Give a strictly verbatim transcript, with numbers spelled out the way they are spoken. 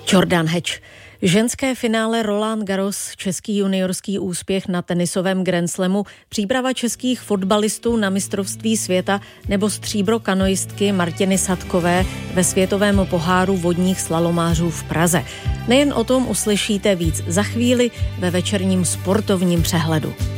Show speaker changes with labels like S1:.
S1: Jordan Heč. Ženské finále Roland Garros, český juniorský úspěch na tenisovém Grand Slamu, příprava českých fotbalistů na mistrovství světa nebo stříbro kanoistky Martiny Sadkové ve světovém poháru vodních slalomářů v Praze. Nejen o tom uslyšíte víc za chvíli ve večerním sportovním přehledu.